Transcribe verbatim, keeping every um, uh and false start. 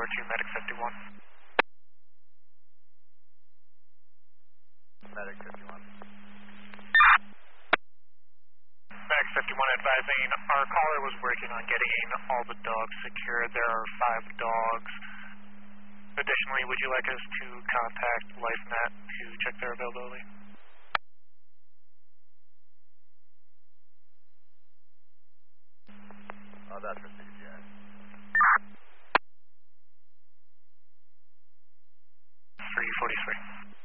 to Medic fifty-one. Medic fifty-one. Medic fifty-one advising, our caller was working on getting all the dogs secured. There are five dogs. Additionally, would you like us to contact LifeNet to check their availability? Oh, that's received, yeah.